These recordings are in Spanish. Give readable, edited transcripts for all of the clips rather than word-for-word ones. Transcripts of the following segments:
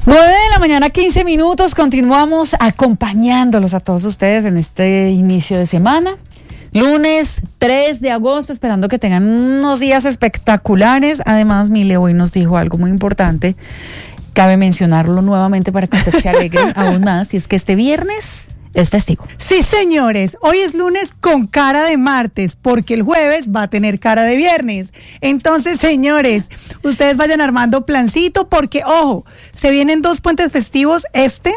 9:15 a.m, continuamos acompañándolos a todos ustedes en este inicio de semana. Lunes 3 de agosto, esperando que tengan unos días espectaculares. Además, Mile hoy nos dijo algo muy importante. Cabe mencionarlo nuevamente para que usted se alegre aún más, y es que este viernes es festivo. Sí, señores, hoy es lunes con cara de martes, porque el jueves va a tener cara de viernes. Entonces, señores, ustedes vayan armando plancito, porque, ojo, se vienen 2 puentes festivos,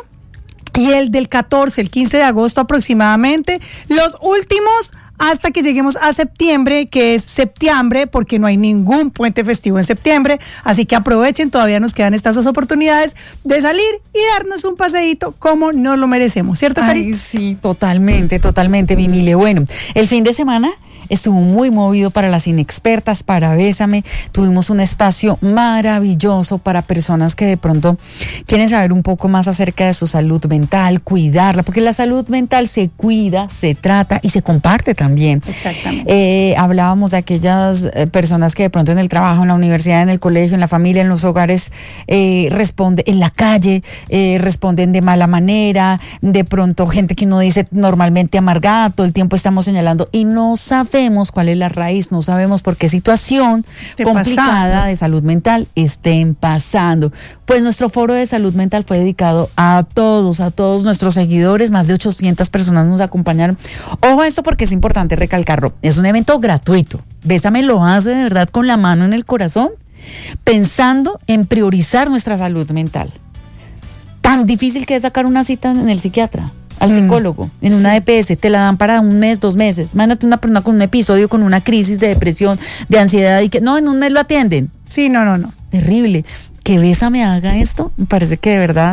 y el del 14, el 15 de agosto aproximadamente, los últimos hasta que lleguemos a septiembre, que es septiembre, porque no hay ningún puente festivo en septiembre, así que aprovechen, todavía nos quedan estas 2 oportunidades de salir y darnos un paseíto como nos lo merecemos, ¿cierto, Cari? Ay, sí, totalmente, mi Mile. Bueno, el fin de semana estuvo muy movido para las inexpertas, para Bésame. Tuvimos un espacio maravilloso para personas que de pronto quieren saber un poco más acerca de su salud mental, cuidarla, porque la salud mental se cuida, se trata y se comparte también. Exactamente. Hablábamos de aquellas personas que de pronto en el trabajo, en la universidad, en el colegio, en la familia, en los hogares, responden, en la calle, responden de mala manera, de pronto gente que uno dice normalmente amargada, todo el tiempo estamos señalando y no sabemos cuál es la raíz, no sabemos por qué situación complicada de salud mental estén pasando. Pues nuestro foro de salud mental fue dedicado a todos nuestros seguidores, más de 800 personas nos acompañaron. Ojo a esto porque es importante recalcarlo, es un evento gratuito. Bésame lo hace de verdad con la mano en el corazón, pensando en priorizar nuestra salud mental. Tan difícil que es sacar una cita en el psiquiatra, al psicólogo, en una EPS, te la dan para 1 mes, 2 meses. Imagínate una persona con un episodio, con una crisis de depresión, de ansiedad, y que no, en 1 mes lo atienden. Sí, no. Terrible. Que Bésame haga esto, me parece que de verdad,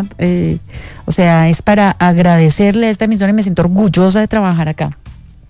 es para agradecerle a esta emisora y me siento orgullosa de trabajar acá.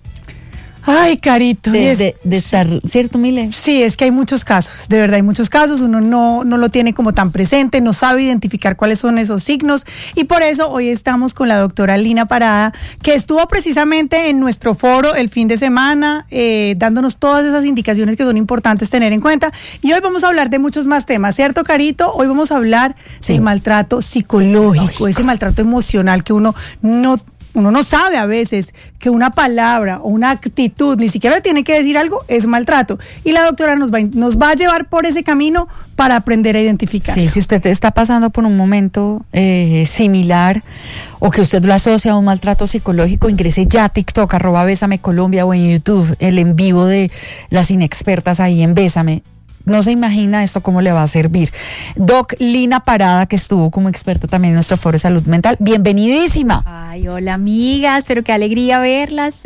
Ay, Carito. De estar, ¿cierto, Mile? Sí, es que hay muchos casos, de verdad hay muchos casos, uno no lo tiene como tan presente, no sabe identificar cuáles son esos signos, y por eso hoy estamos con la doctora Lina Parada, que estuvo precisamente en nuestro foro el fin de semana, dándonos todas esas indicaciones que son importantes tener en cuenta, y hoy vamos a hablar de muchos más temas, ¿cierto, Carito? Hoy vamos a hablar del maltrato psicológico, ese maltrato emocional que uno no sabe a veces que una palabra o una actitud, ni siquiera tiene que decir algo, es maltrato. Y la doctora nos va a llevar por ese camino para aprender a identificar. Sí, si usted está pasando por un momento similar o que usted lo asocia a un maltrato psicológico, ingrese ya a TikTok, @Bésame Colombia, o en YouTube, el en vivo de las inexpertas ahí en Bésame. No se imagina esto cómo le va a servir. Doc Lina Parada, que estuvo como experta también en nuestro foro de salud mental, bienvenidísima. Ay, hola amigas, pero qué alegría verlas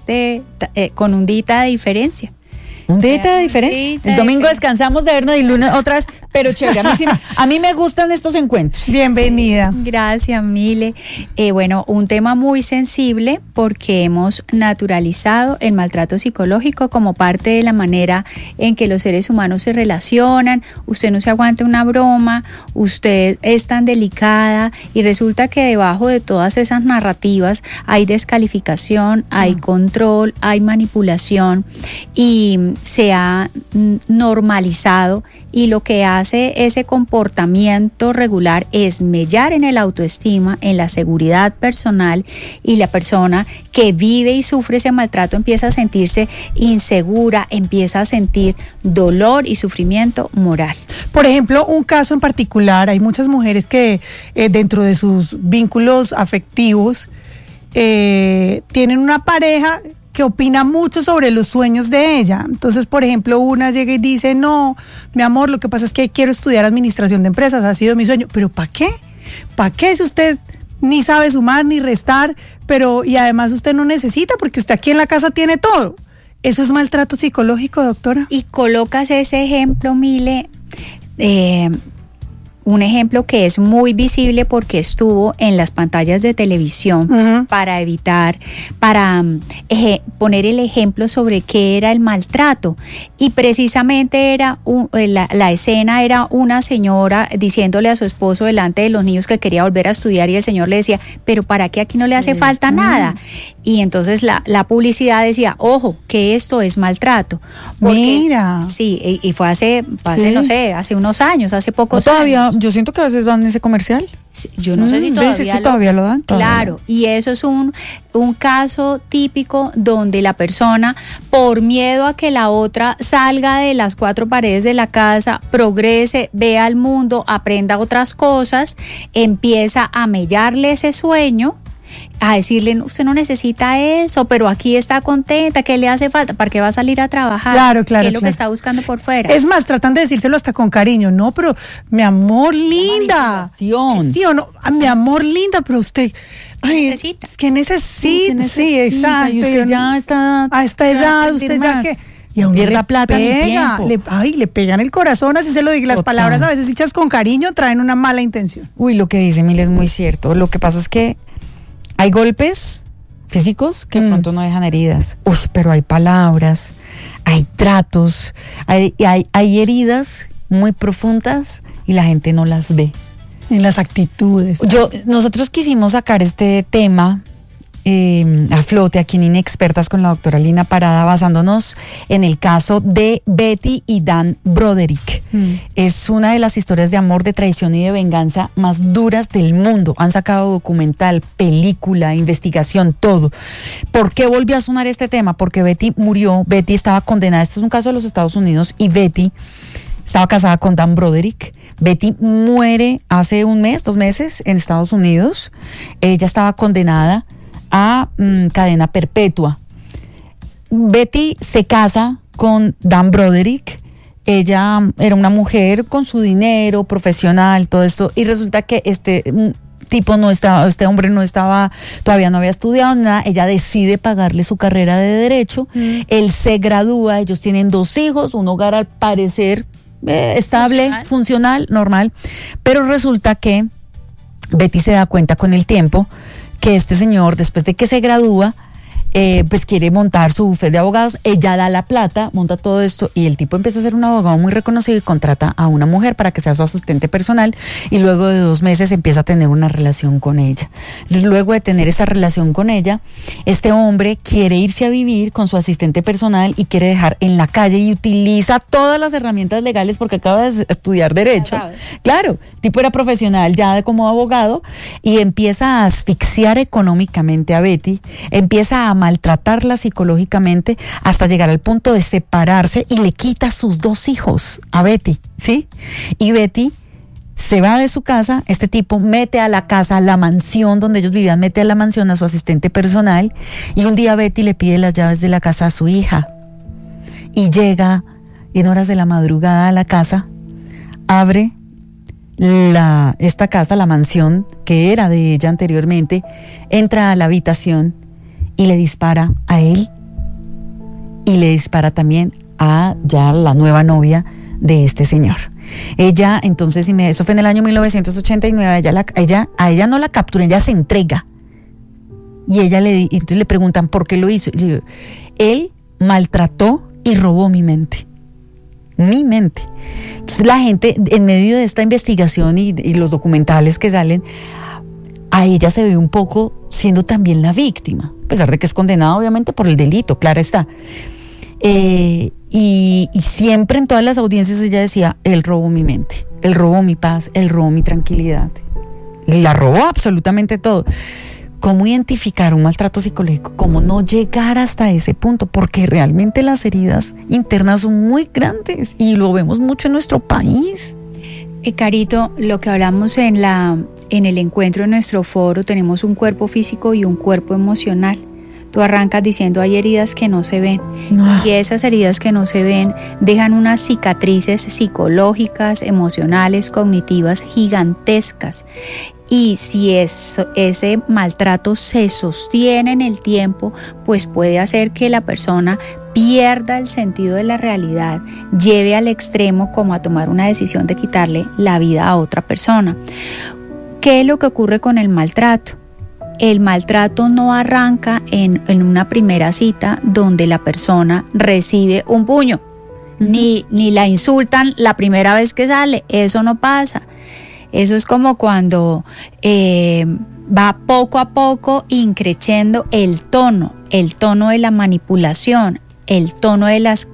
con un día de diferencia. Un día de diferencia. El domingo descansamos de vernos y lunes otras, pero chévere. A mí me gustan estos encuentros. Bienvenida. Sí, gracias, Mile. Bueno, un tema muy sensible porque hemos naturalizado el maltrato psicológico como parte de la manera en que los seres humanos se relacionan. Usted no se aguanta una broma, usted es tan delicada, y resulta que debajo de todas esas narrativas hay descalificación, hay control, hay manipulación, y se ha normalizado, y lo que hace ese comportamiento regular es mellar en el autoestima, en la seguridad personal, y la persona que vive y sufre ese maltrato empieza a sentirse insegura, empieza a sentir dolor y sufrimiento moral. Por ejemplo, un caso en particular, hay muchas mujeres que dentro de sus vínculos afectivos tienen una pareja que opina mucho sobre los sueños de ella. Entonces, por ejemplo, una llega y dice, no, mi amor, lo que pasa es que quiero estudiar administración de empresas, ha sido mi sueño. ¿Pero para qué? ¿Para qué si usted ni sabe sumar ni restar? Y además usted no necesita, porque usted aquí en la casa tiene todo. ¿Eso es maltrato psicológico, doctora? Y colocas ese ejemplo, Mile, un ejemplo que es muy visible porque estuvo en las pantallas de televisión para poner el ejemplo sobre qué era el maltrato, y precisamente era la escena era una señora diciéndole a su esposo delante de los niños que quería volver a estudiar, y el señor le decía, pero ¿para qué? Aquí no le hace falta nada. Y entonces la publicidad decía, ojo, que esto es maltrato. Porque, mira. Sí, y fue hace no sé, hace unos años, hace pocos años. Yo siento que a veces van en ese comercial. Yo no sé si todavía lo dan. Claro, y eso es un caso típico donde la persona, por miedo a que la otra salga de las cuatro paredes de la casa, progrese, vea el mundo, aprenda otras cosas, empieza a mellarle ese sueño, a decirle, usted no necesita eso, pero aquí está contenta, ¿qué le hace falta? ¿Para qué va a salir a trabajar? Claro, ¿Qué es lo que está buscando por fuera? Es más, tratan de decírselo hasta con cariño, no, pero mi amor linda. Sí o no, mi amor linda, pero usted... Ay, necesita. ¿Qué necesita? Sí, exacto. Y usted ya está... A esta edad, usted ya más. que... Y a uno pierda le plata pega, ni tiempo. le pegan el corazón, así se lo digo. Las Total. palabras a veces hechas con cariño traen una mala intención. Uy, lo que dice Mil es muy cierto. Lo que pasa es que hay golpes físicos que de pronto no dejan heridas. Uy, pero hay palabras, hay tratos, hay heridas muy profundas y la gente no las ve. En las actitudes. Nosotros quisimos sacar este tema a flote aquí en Inexpertas con la doctora Lina Parada, basándonos en el caso de Betty y Dan Broderick. Es una de las historias de amor, de traición y de venganza más duras del mundo. Han sacado documental, película, investigación, todo. ¿Por qué volvió a sonar este tema? Porque Betty murió, Betty estaba condenada, este es un caso de los Estados Unidos, y Betty estaba casada con Dan Broderick. Betty muere hace 1 mes, 2 meses en Estados Unidos. Ella estaba condenada a cadena perpetua. Betty se casa con Dan Broderick. Ella era una mujer con su dinero, profesional, todo esto, y resulta que este hombre no estaba, todavía no había estudiado nada. Ella decide pagarle su carrera de derecho. Él se gradúa, ellos tienen 2 hijos, un hogar al parecer estable, funcional, normal, pero resulta que Betty se da cuenta con el tiempo que este señor, después de que se gradúa, pues quiere montar su bufete de abogados. Ella da la plata, monta todo esto, y el tipo empieza a ser un abogado muy reconocido y contrata a una mujer para que sea su asistente personal, y luego de 2 meses empieza a tener una relación con ella. Luego de tener esta relación con ella, este hombre quiere irse a vivir con su asistente personal y quiere dejar en la calle, y utiliza todas las herramientas legales porque acaba de estudiar derecho. Claro, el tipo era profesional ya como abogado, y empieza a asfixiar económicamente a Betty, empieza a maltratarla psicológicamente hasta llegar al punto de separarse, y le quita sus 2 hijos a Betty, ¿sí? Y Betty se va de su casa. Este tipo mete a la casa, a la mansión donde ellos vivían, mete a la mansión a su asistente personal, y un día Betty le pide las llaves de la casa a su hija, y llega en horas de la madrugada a la casa, abre esta casa, la mansión que era de ella anteriormente, entra a la habitación y le dispara a él, y le dispara también a ya la nueva novia de este señor. Ella, entonces, eso fue en el año 1989, a ella no la capturan, ella se entrega. Y entonces le preguntan por qué lo hizo. Y le digo, él maltrató y robó mi mente. Mi mente. Entonces la gente, en medio de esta investigación y los documentales que salen, a ella se ve un poco siendo también la víctima, a pesar de que es condenada obviamente por el delito, claro está. Y siempre en todas las audiencias ella decía, él robó mi mente, él robó mi paz, él robó mi tranquilidad. Y la robó absolutamente todo. ¿Cómo identificar un maltrato psicológico? ¿Cómo no llegar hasta ese punto? Porque realmente las heridas internas son muy grandes y lo vemos mucho en nuestro país. Carito, lo que hablamos en el encuentro en nuestro foro, tenemos un cuerpo físico y un cuerpo emocional. Tú arrancas diciendo hay heridas que no se ven, y esas heridas que no se ven dejan unas cicatrices psicológicas, emocionales, cognitivas gigantescas. Y si ese maltrato se sostiene en el tiempo, pues puede hacer que la persona pierda el sentido de la realidad, lleve al extremo como a tomar una decisión de quitarle la vida a otra persona. ¿Qué es lo que ocurre con el maltrato? El maltrato no arranca en una primera cita donde la persona recibe un puño, ni la insultan la primera vez que sale, eso no pasa. Eso es como cuando va poco a poco increciendo el tono de la manipulación, el tono de las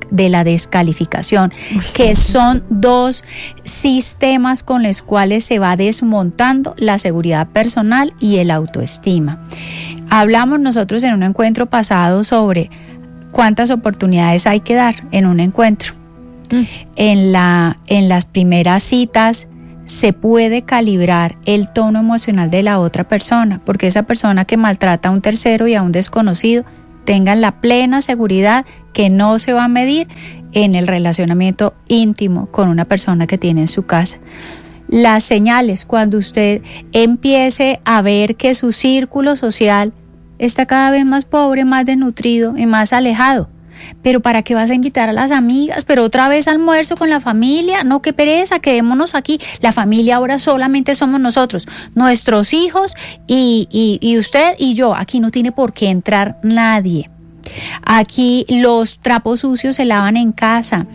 de la descalificación, que son dos sistemas con los cuales se va desmontando la seguridad personal y el autoestima. Hablamos nosotros en un encuentro pasado sobre cuántas oportunidades hay que dar en un encuentro. En las primeras citas se puede calibrar el tono emocional de la otra persona, porque esa persona que maltrata a un tercero y a un desconocido tengan la plena seguridad que no se va a medir en el relacionamiento íntimo con una persona que tiene en su casa. Las señales, cuando usted empiece a ver que su círculo social está cada vez más pobre, más desnutrido y más alejado. Pero ¿para qué vas a invitar a las amigas? Pero otra vez almuerzo con la familia. No, qué pereza, quedémonos aquí. La familia ahora solamente somos nosotros, nuestros hijos y usted y yo. Aquí no tiene por qué entrar nadie. Aquí los trapos sucios se lavan en casa.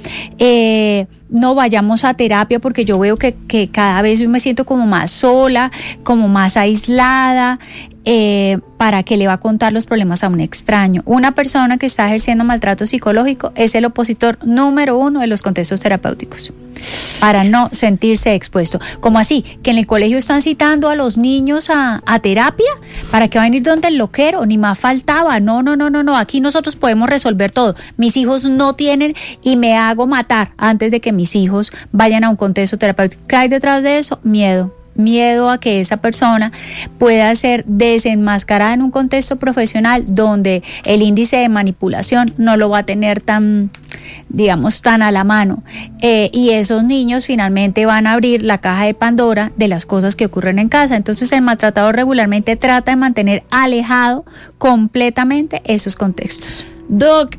No vayamos a terapia porque yo veo que cada vez me siento como más sola, como más aislada. ¿Para qué le va a contar los problemas a un extraño? Una persona que está ejerciendo maltrato psicológico es el opositor número 1 de los contextos terapéuticos, para no sentirse expuesto. ¿Cómo así? ¿Que en el colegio están citando a los niños a terapia? ¿Para qué van a ir donde el loquero? Ni más faltaba. No. Aquí nosotros podemos resolver todo. Mis hijos no tienen y me hago matar antes de que mis hijos vayan a un contexto terapéutico. ¿Qué hay detrás de eso? Miedo a que esa persona pueda ser desenmascarada en un contexto profesional donde el índice de manipulación no lo va a tener tan a la mano, y esos niños finalmente van a abrir la caja de Pandora de las cosas que ocurren en casa. Entonces el maltratador regularmente trata de mantener alejado completamente esos contextos. Doc,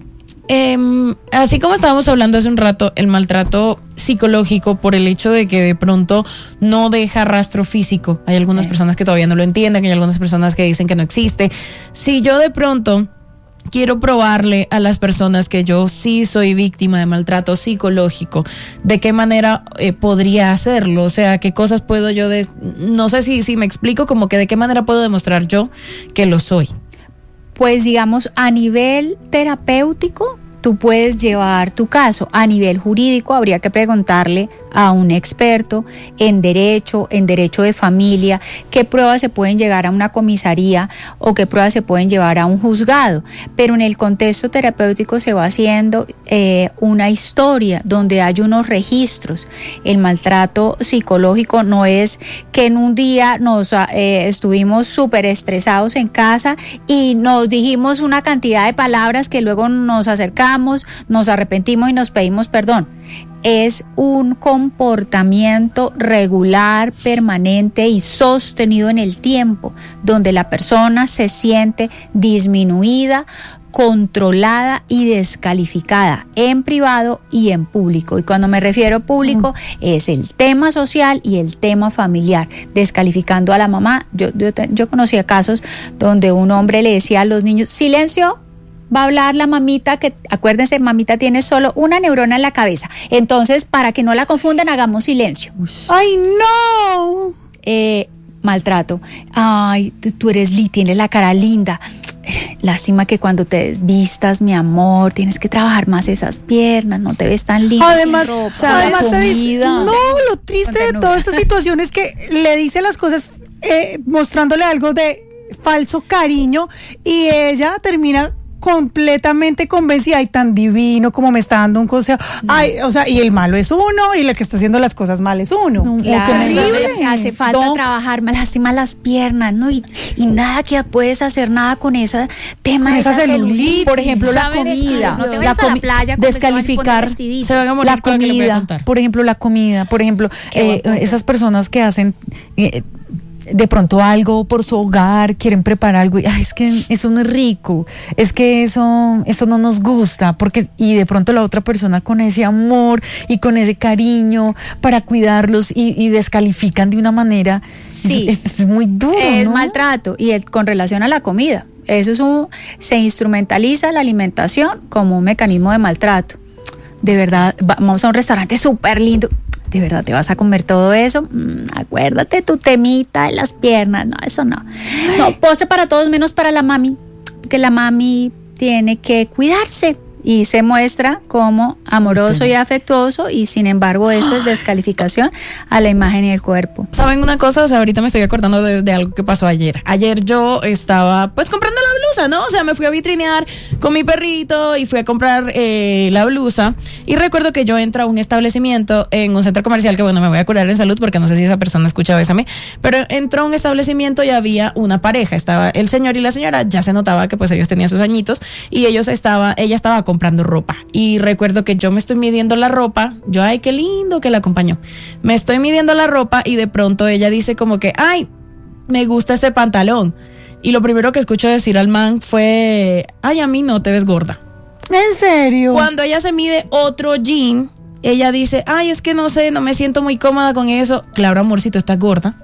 así como estábamos hablando hace un rato, el maltrato psicológico, por el hecho de que de pronto no deja rastro físico, hay algunas personas que todavía no lo entienden, hay algunas personas que dicen que no existe. Si yo de pronto quiero probarle a las personas que yo sí soy víctima de maltrato psicológico, ¿de qué manera podría hacerlo? O sea, ¿qué cosas puedo yo no sé si me explico, como que de qué manera puedo demostrar yo que lo soy? Pues digamos, a nivel terapéutico, tú puedes llevar tu caso. A nivel jurídico, habría que preguntarle a un experto en derecho de familia, qué pruebas se pueden llegar a una comisaría o qué pruebas se pueden llevar a un juzgado. Pero en el contexto terapéutico se va haciendo una historia donde hay unos registros. El maltrato psicológico no es que en un día estuvimos súper estresados en casa y nos dijimos una cantidad de palabras que luego nos acercamos, nos arrepentimos y nos pedimos perdón. Es un comportamiento regular, permanente y sostenido en el tiempo, donde la persona se siente disminuida, controlada y descalificada en privado y en público. Y cuando me refiero a público, es el tema social y el tema familiar, descalificando a la mamá. Yo conocía casos donde un hombre le decía a los niños: silencio, va a hablar la mamita, que acuérdense, mamita tiene solo una neurona en la cabeza. Entonces, para que no la confundan, hagamos silencio. ¡Ay, no! Maltrato. Ay, tú tienes la cara linda. Lástima que cuando te desvistas, mi amor, tienes que trabajar más esas piernas, no te ves tan linda. Además, comida. No, lo triste de toda esta situación es que le dice las cosas mostrándole algo de falso cariño y ella termina completamente convencida. Ay, tan divino como me está dando un consejo. Ay, o sea, y el malo es uno y el que está haciendo las cosas mal es uno. No, claro, me hace falta trabajar, me lastima las piernas, ¿no? Y nada que puedes hacer nada con ese tema, con esa celulitis. Por ejemplo, la comida. No te vayas a la playa, descalificar, se van a morir la comida. Por ejemplo, la comida. Por ejemplo, esas personas que hacen de pronto algo por su hogar, quieren preparar algo y es que eso no es rico, es que eso no nos gusta, y de pronto la otra persona con ese amor y con ese cariño para cuidarlos y descalifican de una manera. Sí, es muy duro, es ¿no? Maltrato. Y con relación a la comida, se instrumentaliza la alimentación como un mecanismo de maltrato. De verdad, vamos a un restaurante súper lindo. ¿De verdad te vas a comer todo eso? Acuérdate tu temita de las piernas. No, eso no. No, postre para todos menos para la mami, porque la mami tiene que cuidarse. y se muestra como amoroso y afectuoso, y sin embargo eso es descalificación a la imagen y el cuerpo. ¿Saben una cosa? O sea, ahorita me estoy acordando de algo que pasó ayer. Ayer yo estaba pues comprando la blusa, ¿no? O sea, me fui a vitrinear con mi perrito y fui a comprar la blusa, y recuerdo que yo entro a un establecimiento en un centro comercial, que bueno, me voy a curar en salud porque no sé si esa persona escucha eso a mí, pero entró a un establecimiento y había una pareja, estaba el señor y la señora, ya se notaba que pues ellos tenían sus añitos, y ella estaba comprando ropa, y recuerdo que yo me estoy midiendo la ropa, yo, ay, qué lindo que la acompañó, me estoy midiendo la ropa, y de pronto ella dice como que, ay, me gusta ese pantalón, y lo primero que escucho decir al man fue, ay, a mí no, te ves gorda. ¿En serio? Cuando ella se mide otro jean, ella dice, ay, es que no sé, no me siento muy cómoda con eso. Claro, amorcito, estás gorda.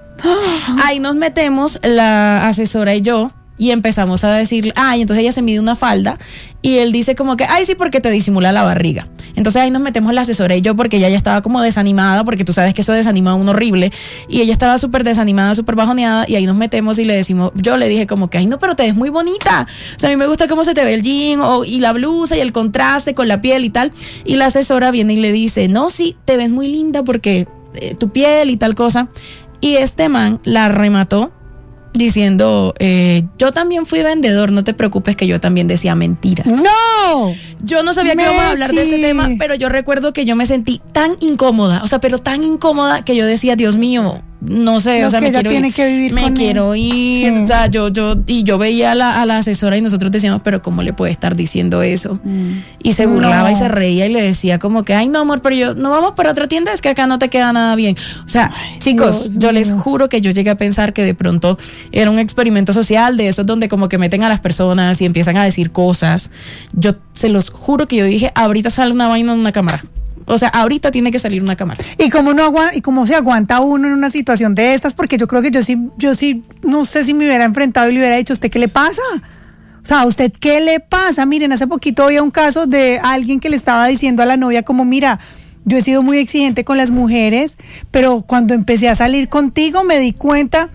Ahí nos metemos la asesora y yo, y empezamos a decir, ay, entonces ella se mide una falda, y él dice como que, ay, sí, porque te disimula la barriga. Entonces ahí nos metemos la asesora y yo, porque ella ya estaba como desanimada, porque tú sabes que eso desanima a uno horrible, y ella estaba súper desanimada, súper bajoneada, y ahí nos metemos y le decimos, yo le dije como que, ay, no, pero te ves muy bonita, o sea, a mí me gusta cómo se te ve el jean, y la blusa, y el contraste con la piel y tal, y la asesora viene y le dice, no, sí, te ves muy linda porque tu piel y tal cosa, y este man la remató diciendo, yo también fui vendedor, no te preocupes que yo también decía mentiras. ¡No! Yo no sabía que íbamos a hablar de este tema, pero yo recuerdo que yo me sentí tan incómoda, o sea, pero tan incómoda que yo decía, Dios mío, no sé, o sea, me quiero ir, me quiero ir, o sea, yo veía a la asesora y nosotros decíamos, pero ¿cómo le puede estar diciendo eso? Y se burlaba y se reía y le decía como que, ay, no, amor, pero yo, no vamos para otra tienda, es que acá no te queda nada bien. O sea, chicos, yo les juro que yo llegué a pensar que de pronto era un experimento social de esos donde como que meten a las personas y empiezan a decir cosas. Yo se los juro que yo dije, ahorita sale una vaina en una cámara. O sea, ahorita tiene que salir una cámara. ¿Y cómo se aguanta uno en una situación de estas? Porque yo creo que yo sí, no sé si me hubiera enfrentado y le hubiera dicho, ¿usted qué le pasa? O sea, ¿a usted qué le pasa? Miren, hace poquito había un caso de alguien que le estaba diciendo a la novia como, mira, yo he sido muy exigente con las mujeres, pero cuando empecé a salir contigo me di cuenta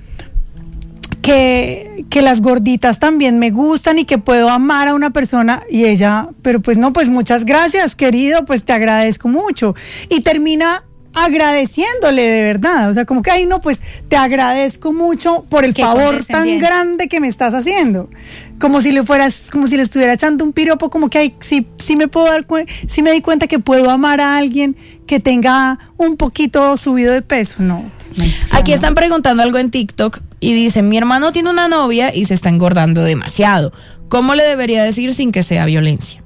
que las gorditas también me gustan y que puedo amar a una persona, y ella, pero pues no, pues muchas gracias, querido, pues te agradezco mucho, y termina agradeciéndole de verdad, o sea, como que, ay, no, pues te agradezco mucho por el favor tan grande que me estás haciendo, como si le estuviera echando un piropo, como que, ay, sí me puedo sí me di cuenta que puedo amar a alguien que tenga un poquito subido de peso, no. Aquí están preguntando algo en TikTok y dicen, mi hermano tiene una novia y se está engordando demasiado. ¿Cómo le debería decir sin que sea violencia?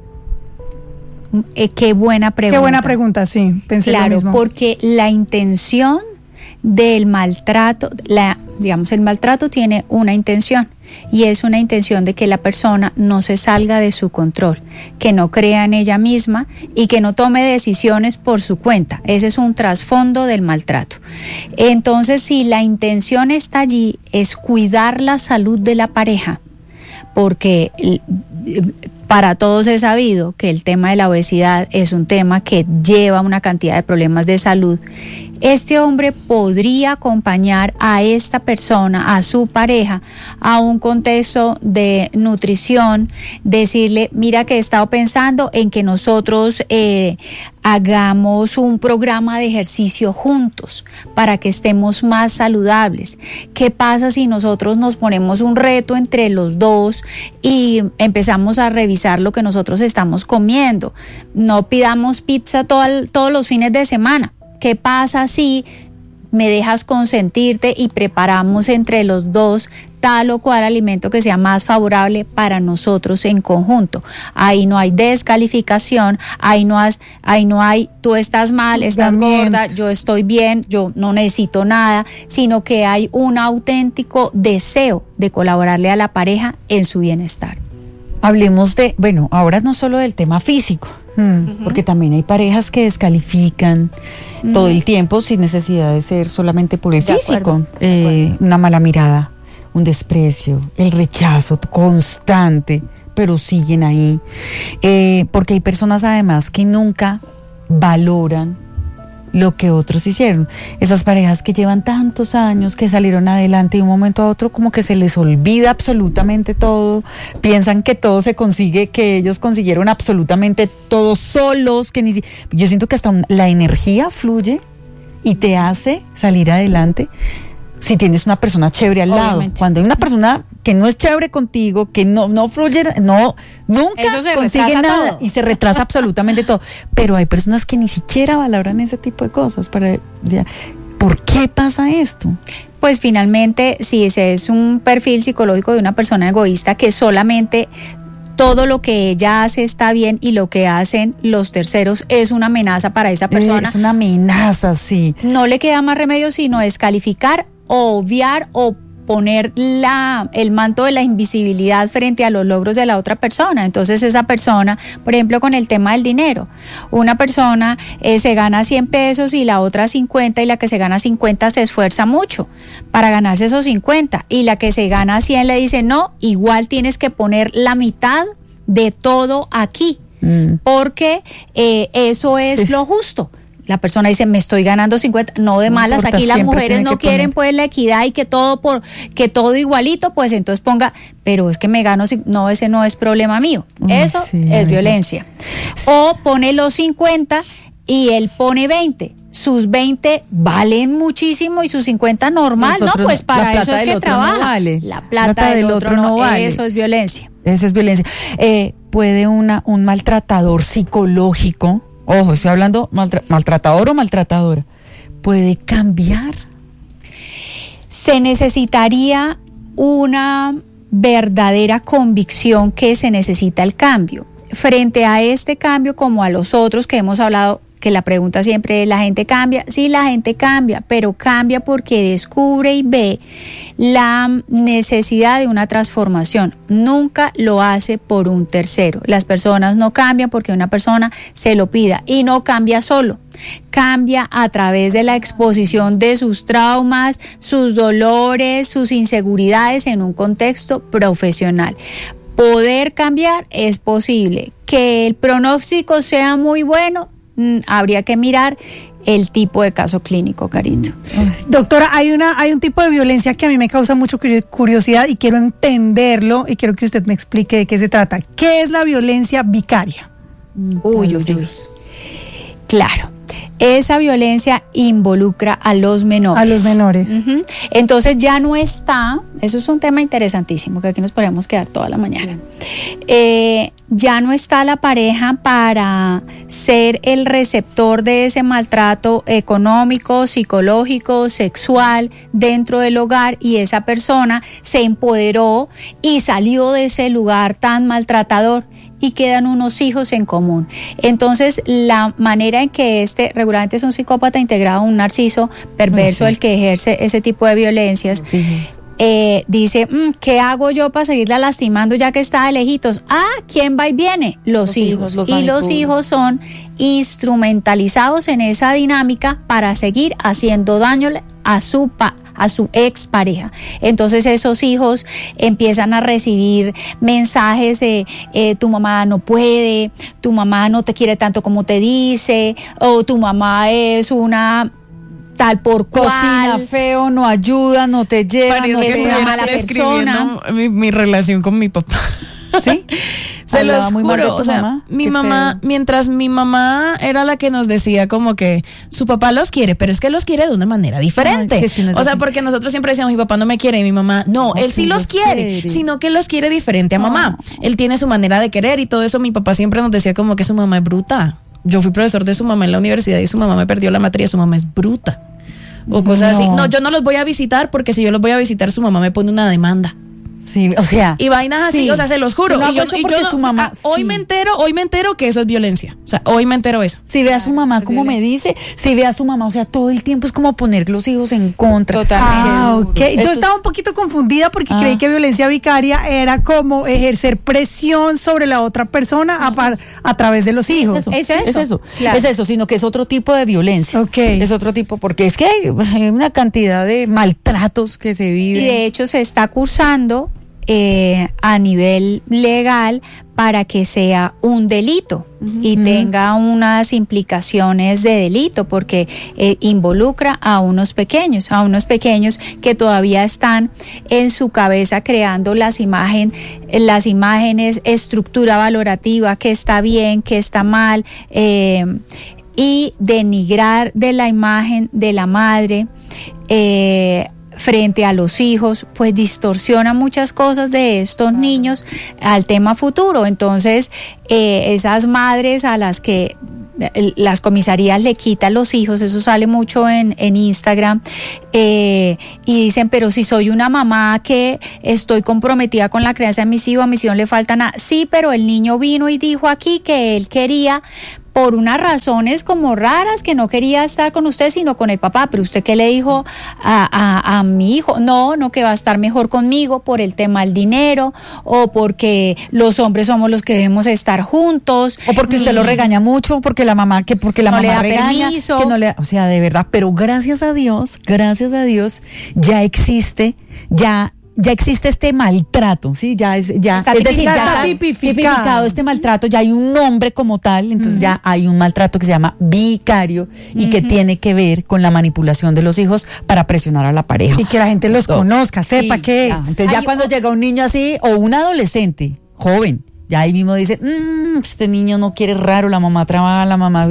Qué buena pregunta. Qué buena pregunta, sí. Pensé lo mismo. Porque la intención del maltrato, el maltrato tiene una intención, y es una intención de que la persona no se salga de su control, que no crea en ella misma y que no tome decisiones por su cuenta. Ese es un trasfondo del maltrato. Entonces, si la intención está allí, es cuidar la salud de la pareja, porque para todos es sabido que el tema de la obesidad es un tema que lleva una cantidad de problemas de salud. Este hombre podría acompañar a esta persona, a su pareja, a un contexto de nutrición, decirle, mira que he estado pensando en que nosotros hagamos un programa de ejercicio juntos para que estemos más saludables. ¿Qué pasa si nosotros nos ponemos un reto entre los dos y empezamos a revisar lo que nosotros estamos comiendo? No pidamos pizza todos los fines de semana. ¿Qué pasa si me dejas consentirte y preparamos entre los dos tal o cual alimento que sea más favorable para nosotros en conjunto? Ahí no hay descalificación, ahí no hay tú estás mal, estás gorda, yo estoy bien, yo no necesito nada, sino que hay un auténtico deseo de colaborarle a la pareja en su bienestar. Hablemos ahora no solo del tema físico, porque también hay parejas que descalifican todo el tiempo sin necesidad de ser solamente por el físico. Una mala mirada, un desprecio, el rechazo constante, pero siguen ahí. Porque hay personas además que nunca valoran lo que otros hicieron. Esas parejas que llevan tantos años, que salieron adelante y de un momento a otro como que se les olvida absolutamente todo, piensan que todo se consigue, que ellos consiguieron absolutamente todo solos, que yo siento que hasta la energía fluye y te hace salir adelante si tienes una persona chévere al lado. Cuando hay una persona que no es chévere contigo, que no fluye, nunca consigue nada todo. Y se retrasa absolutamente todo. Pero hay personas que ni siquiera valoran ese tipo de cosas. ¿Por qué pasa esto? Pues finalmente, si ese es un perfil psicológico de una persona egoísta que solamente todo lo que ella hace está bien y lo que hacen los terceros es una amenaza para esa persona. Es una amenaza, sí. No le queda más remedio sino descalificar o obviar o poner el manto de la invisibilidad frente a los logros de la otra persona. Entonces esa persona, por ejemplo, con el tema del dinero, una persona se gana 100 pesos y la otra 50, y la que se gana 50 se esfuerza mucho para ganarse esos 50, y la que se gana 100 le dice, no, igual tienes que poner la mitad de todo aquí, porque eso es lo justo. La persona dice, me estoy ganando 50, no de malas, importa, aquí las mujeres no quieren pues la equidad y que todo igualito, pues entonces ponga, pero es que me gano, no, ese no es problema mío, eso es violencia. O pone los 50 y él pone 20, sus 20 valen muchísimo y sus 50 normal, ¿no? Pues para eso es que trabaja. No vale. La plata del otro no vale. Eso es violencia. Eso es violencia. ¿Puede un maltratador psicológico, ojo, estoy hablando maltratador o maltratadora, puede cambiar? Se necesitaría una verdadera convicción que se necesita el cambio. Frente a este cambio, como a los otros que hemos hablado, que la pregunta siempre es, ¿la gente cambia? Sí, la gente cambia, pero cambia porque descubre y ve la necesidad de una transformación. Nunca lo hace por un tercero. Las personas no cambian porque una persona se lo pida, y no cambia solo. Cambia a través de la exposición de sus traumas, sus dolores, sus inseguridades en un contexto profesional. Poder cambiar es posible. Que el pronóstico sea muy bueno, habría que mirar el tipo de caso clínico, Carito. Doctora, hay un tipo de violencia que a mí me causa mucha curiosidad y quiero entenderlo, y quiero que usted me explique de qué se trata. ¿Qué es la violencia vicaria? Uy. Claro. Esa violencia involucra a los menores. A los menores. Uh-huh. Entonces ya no está, eso es un tema interesantísimo, que aquí nos podemos quedar toda la mañana. Ya no está la pareja para ser el receptor de ese maltrato económico, psicológico, sexual dentro del hogar, y esa persona se empoderó y salió de ese lugar tan maltratador, y quedan unos hijos en común. Entonces, la manera en que regularmente es un psicópata integrado, un narciso perverso, el que ejerce ese tipo de violencias, dice, ¿qué hago yo para seguirla lastimando ya que está de lejitos? ¿Quién va y viene? Los hijos. Y los hijos son instrumentalizados en esa dinámica para seguir haciendo daño a su expareja. Entonces esos hijos empiezan a recibir mensajes de tu mamá no puede, tu mamá no te quiere tanto como te dice, o tu mamá es una tal por cual. Cocina feo, no ayuda, no te lleva, parece no que es una mala persona. Mi relación con mi papá. ¿Sí? Se los juro, o sea, mi mamá, mientras mi mamá era la que nos decía como que su papá los quiere, pero es que los quiere de una manera diferente. Ay, sí, o sea, porque nosotros siempre decíamos, mi papá no me quiere, y mi mamá, no, él sí los quiere, sino que los quiere diferente a mamá. Él tiene su manera de querer y todo eso. Mi papá siempre nos decía como que su mamá es bruta. Yo fui profesor de su mamá en la universidad y su mamá me perdió la materia, su mamá es bruta. O cosas así. No, yo no los voy a visitar porque si yo los voy a visitar, su mamá me pone una demanda. Sí, o sea. Y vainas así, o sea, se los juro. Y yo no, su mamá, hoy me entero que eso es violencia. O sea, hoy me entero eso. Si ve a su mamá como me dice, si ve a su mamá, o sea, todo el tiempo es como poner los hijos en contra. Totalmente. Yo estaba un poquito confundida porque creí que violencia vicaria era como ejercer presión sobre la otra persona a través de los hijos. Es eso. Claro. Es eso, sino que es otro tipo de violencia. Es otro tipo, porque es que hay una cantidad de maltratos que se viven. Y de hecho se está cursando a nivel legal para que sea un delito y tenga unas implicaciones de delito, porque involucra a unos pequeños que todavía están en su cabeza creando las imágenes, estructura valorativa, qué está bien, qué está mal, y denigrar de la imagen de la madre frente a los hijos, pues distorsiona muchas cosas de estos niños al tema futuro. Entonces, esas madres a las que las comisarías le quitan los hijos, eso sale mucho en Instagram, y dicen, pero si soy una mamá que estoy comprometida con la crianza de mis hijos, a mis hijos le falta nada. Sí, pero el niño vino y dijo aquí que él quería, por unas razones como raras, que no quería estar con usted sino con el papá. Pero usted, ¿qué le dijo a mi hijo? No, que va a estar mejor conmigo por el tema del dinero, o porque los hombres somos los que debemos estar juntos, o porque usted lo regaña mucho, porque la mamá no mamá le da regaña, permiso. que no le, o sea, de verdad. Pero gracias a Dios, ya existe este maltrato, ¿sí? Está tipificado este maltrato, ya hay un nombre como tal, entonces ya hay un maltrato que se llama vicario y que tiene que ver con la manipulación de los hijos para presionar a la pareja. Y que la gente los conozca, sepa qué es. Entonces ya cuando llega un niño así, o un adolescente joven, ya ahí mismo dice, este niño no quiere, raro, la mamá trabaja,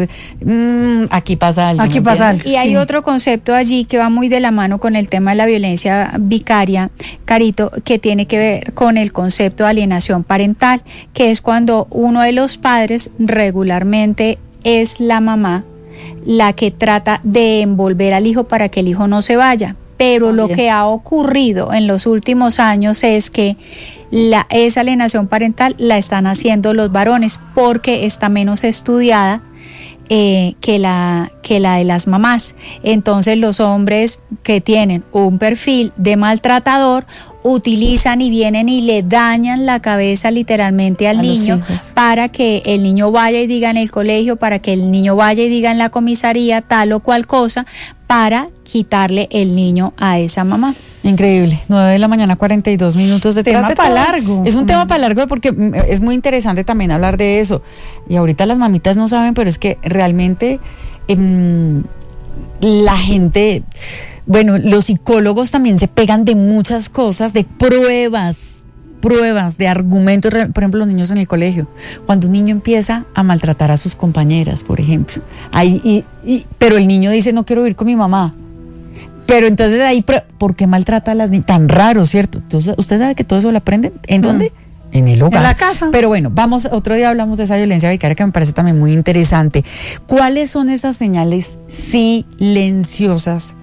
aquí pasa algo. Y hay otro concepto allí que va muy de la mano con el tema de la violencia vicaria, Carito, que tiene que ver con el concepto de alienación parental, que es cuando uno de los padres, regularmente es la mamá, la que trata de envolver al hijo para que el hijo no se vaya. Pero lo que ha ocurrido en los últimos años es que esa alienación parental la están haciendo los varones, porque está menos estudiada que la de las mamás. Entonces los hombres que tienen un perfil de maltratador utilizan y vienen y le dañan la cabeza literalmente al niño, para que el niño vaya y diga en el colegio, para que el niño vaya y diga en la comisaría tal o cual cosa, para quitarle el niño a esa mamá. Increíble, 9:42 a.m. de tema para largo. Es un tema para largo, porque es muy interesante también hablar de eso. Y ahorita las mamitas no saben, pero es que realmente la gente, bueno, los psicólogos también se pegan de muchas cosas, de pruebas, de argumentos. Por ejemplo, los niños en el colegio, cuando un niño empieza a maltratar a sus compañeras, por ejemplo, pero el niño dice, no quiero vivir con mi mamá. Pero entonces ahí, ¿por qué maltrata a las niñas? Tan raro, ¿cierto? Entonces, ¿usted sabe que todo eso lo aprenden? ¿En dónde? En el hogar. En la casa. Pero bueno, otro día hablamos de esa violencia vicaria, que me parece también muy interesante. ¿Cuáles son esas señales silenciosas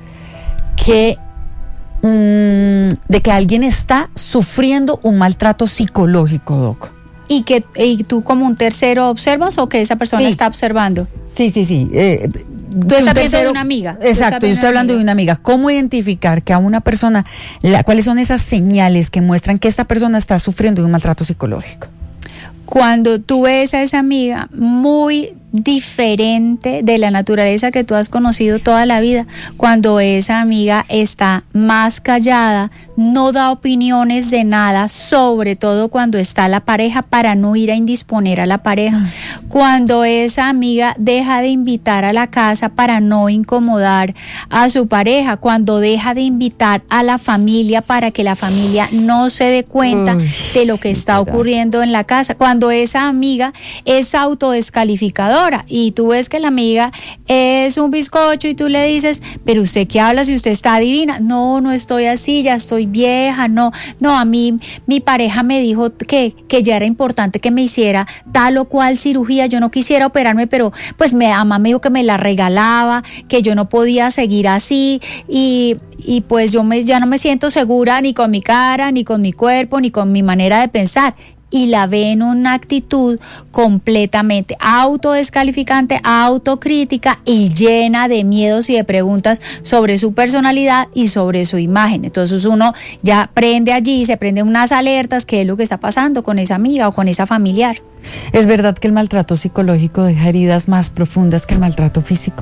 de que alguien está sufriendo un maltrato psicológico, Doc? ¿Y tú como un tercero observas, o que esa persona está observando? Sí. Tú estás viendo de una amiga. Exacto, yo estoy hablando de una amiga. ¿Cómo identificar que a una persona, cuáles son esas señales que muestran que esta persona está sufriendo de un maltrato psicológico? Cuando tú ves a esa amiga muy diferente de la naturaleza que tú has conocido toda la vida, cuando esa amiga está más callada, no da opiniones de nada, sobre todo cuando está la pareja, para no ir a indisponer a la pareja, cuando esa amiga deja de invitar a la casa para no incomodar a su pareja, cuando deja de invitar a la familia para que la familia no se dé cuenta de lo que está ocurriendo en la casa, cuando esa amiga es autodescalificadora y tú ves que la amiga es un bizcocho y tú le dices, pero usted qué habla si usted está divina. No estoy así, ya estoy vieja, no, a mí mi pareja me dijo que ya era importante que me hiciera tal o cual cirugía, yo no quisiera operarme, pero pues mamá me dijo que me la regalaba, que yo no podía seguir así, y pues ya no me siento segura ni con mi cara, ni con mi cuerpo, ni con mi manera de pensar. Y la ve en una actitud completamente autodescalificante, autocrítica y llena de miedos y de preguntas sobre su personalidad y sobre su imagen. Entonces uno ya prende allí, se prende unas alertas, qué es lo que está pasando con esa amiga o con esa familiar. ¿Es verdad que el maltrato psicológico deja heridas más profundas que el maltrato físico?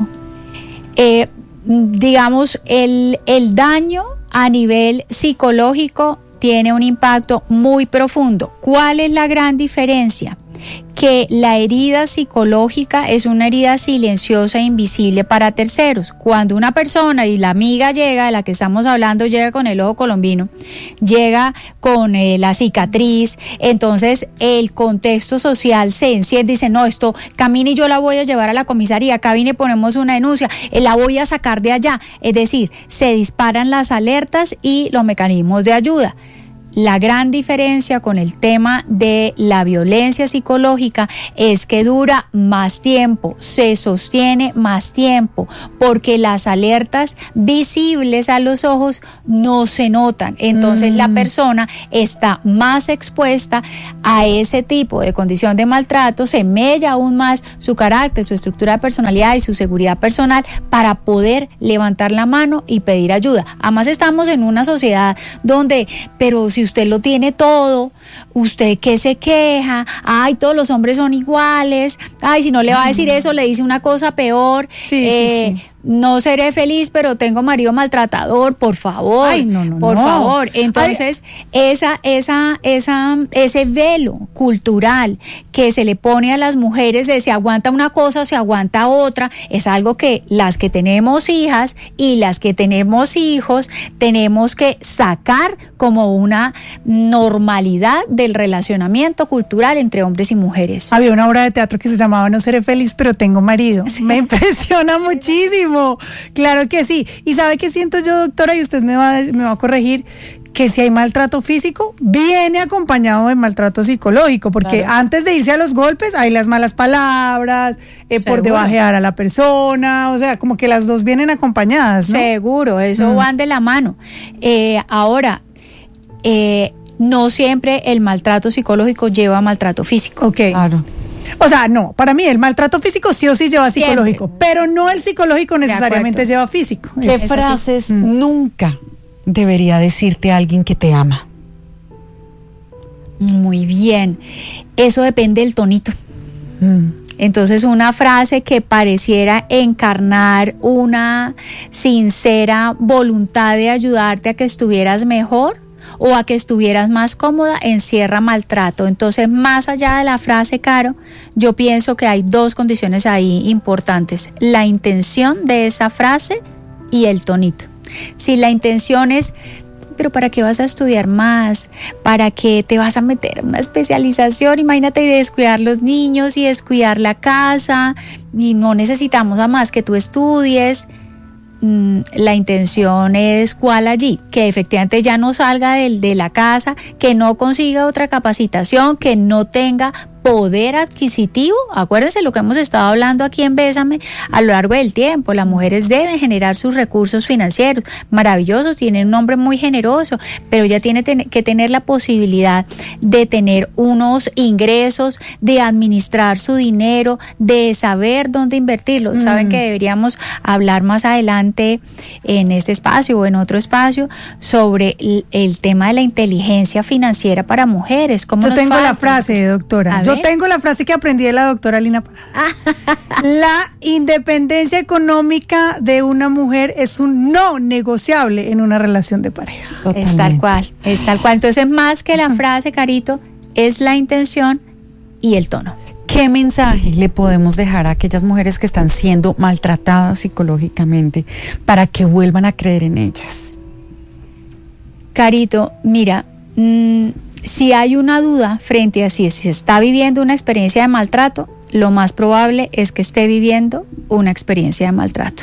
Digamos, el daño a nivel psicológico tiene un impacto muy profundo. ¿Cuál es la gran diferencia? Que la herida psicológica es una herida silenciosa e invisible para terceros. Cuando una persona, y la amiga llega, de la que estamos hablando, llega con el ojo colombino, llega con la cicatriz, entonces el contexto social se enciende y dice, no, esto, camine y yo la voy a llevar a la comisaría, camine y ponemos una denuncia, la voy a sacar de allá. Es decir, se disparan las alertas y los mecanismos de ayuda. La gran diferencia con el tema de la violencia psicológica es que dura más tiempo, se sostiene más tiempo, porque las alertas visibles a los ojos no se notan. Entonces la persona está más expuesta a ese tipo de condición de maltrato, se mella aún más su carácter, su estructura de personalidad y su seguridad personal para poder levantar la mano y pedir ayuda. Además estamos en una sociedad donde, pero si usted lo tiene todo, usted qué se queja, ay, todos los hombres son iguales, ay, si no le va a decir eso, le dice una cosa peor, sí. No seré feliz, pero tengo marido maltratador, por favor, ay, no, por favor. Entonces, ese velo cultural que se le pone a las mujeres de se aguanta una cosa o se aguanta otra, es algo que las que tenemos hijas y las que tenemos hijos tenemos que sacar como una normalidad del relacionamiento cultural entre hombres y mujeres. Había una obra de teatro que se llamaba No seré feliz, pero tengo marido. Sí. Me impresiona muchísimo. Claro que sí. ¿Y sabe qué siento yo, doctora? Y usted me va a corregir, que si hay maltrato físico, viene acompañado de maltrato psicológico, porque claro, antes de irse a los golpes hay las malas palabras, por debajear a la persona, o sea, como que las dos vienen acompañadas, ¿no? Seguro, eso van de la mano. Ahora, no siempre el maltrato psicológico lleva a maltrato físico. Ok. Claro. O sea, no, para mí el maltrato físico sí o sí lleva psicológico, pero no el psicológico necesariamente lleva físico. ¿Qué frases nunca debería decirte alguien que te ama? Muy bien, eso depende del tonito. Entonces, una frase que pareciera encarnar una sincera voluntad de ayudarte a que estuvieras mejor o a que estuvieras más cómoda, encierra maltrato. Entonces, más allá de la frase, Caro, yo pienso que hay dos condiciones ahí importantes: la intención de esa frase y el tonito. Si la intención es, pero ¿para qué vas a estudiar más? ¿Para qué te vas a meter en una especialización? Imagínate descuidar los niños y descuidar la casa y no necesitamos a más que tú estudies. La intención es ¿cuál allí? Que efectivamente ya no salga de la casa, que no consiga otra capacitación, que no tenga poder adquisitivo. Acuérdense lo que hemos estado hablando aquí en Bésame a lo largo del tiempo. Las mujeres deben generar sus recursos financieros, maravillosos, tienen un hombre muy generoso, pero ella tiene que tener la posibilidad de tener unos ingresos, de administrar su dinero, de saber dónde invertirlo. Saben que deberíamos hablar más adelante en este espacio o en otro espacio sobre el tema de la inteligencia financiera para mujeres. Yo tengo la frase, doctora. Yo tengo la frase que aprendí de la doctora Lina Parada. La independencia económica de una mujer es un no negociable en una relación de pareja. Totalmente. Es tal cual. Entonces, más que la frase, Carito, es la intención y el tono. ¿Qué mensaje le podemos dejar a aquellas mujeres que están siendo maltratadas psicológicamente para que vuelvan a creer en ellas? Carito, mira, si hay una duda frente a si se está viviendo una experiencia de maltrato, lo más probable es que esté viviendo una experiencia de maltrato.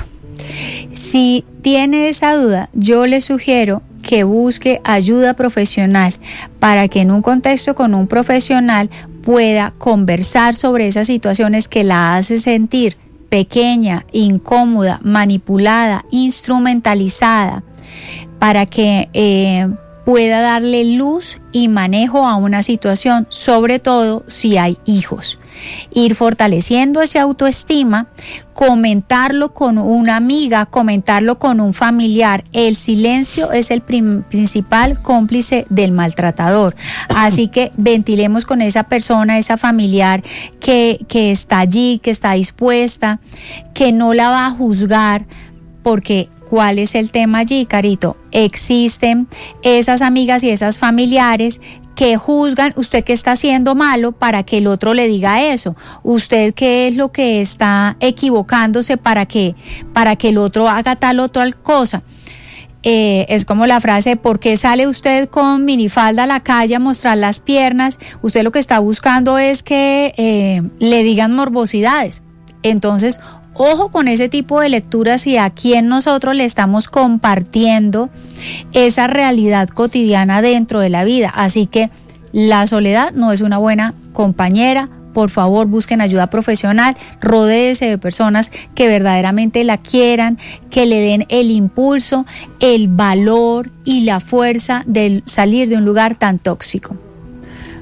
Si tiene esa duda, yo le sugiero que busque ayuda profesional para que en un contexto con un profesional pueda conversar sobre esas situaciones que la hace sentir pequeña, incómoda, manipulada, instrumentalizada, para que pueda darle luz y manejo a una situación, sobre todo si hay hijos. Ir fortaleciendo esa autoestima, comentarlo con una amiga, comentarlo con un familiar. El silencio es el principal cómplice del maltratador. Así que ventilemos con esa persona, esa familiar que está allí, que está dispuesta, que no la va a juzgar, porque ¿cuál es el tema allí, Carito? Existen esas amigas y esas familiares que juzgan usted que está haciendo malo para que el otro le diga eso, usted qué es lo que está equivocándose para que el otro haga tal o tal cosa. Es como la frase, ¿por qué sale usted con minifalda a la calle a mostrar las piernas? Usted lo que está buscando es que le digan morbosidades. Entonces, ojo con ese tipo de lecturas y a quién nosotros le estamos compartiendo esa realidad cotidiana dentro de la vida. Así que la soledad no es una buena compañera. Por favor, busquen ayuda profesional, rodéese de personas que verdaderamente la quieran, que le den el impulso, el valor y la fuerza de salir de un lugar tan tóxico.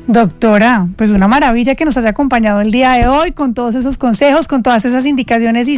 Doctora, pues una maravilla que nos haya acompañado el día de hoy con todos esos consejos, con todas esas indicaciones y